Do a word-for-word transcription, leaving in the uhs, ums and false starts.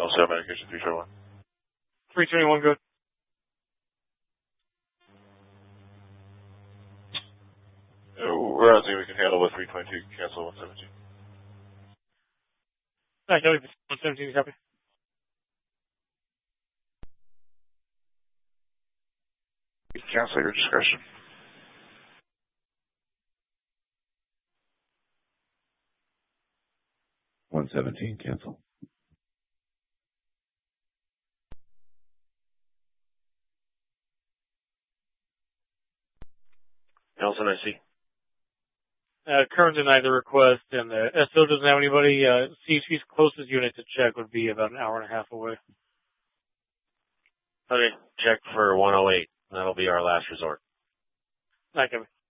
Also, medication three twenty-one. three twenty-one, good. We're not saying we can handle with three twenty-two, cancel one seventeen. Alright, Kelly, one seventeen, copy. You can cancel your discretion. one seventeen, cancel. Nelson, I see. Uh, Kern denied the request, and the S O doesn't have anybody. Uh, C H P's closest unit to check would be about an hour and a half away. Okay, check for one oh eight. That'll be our last resort. Alright, Kelly.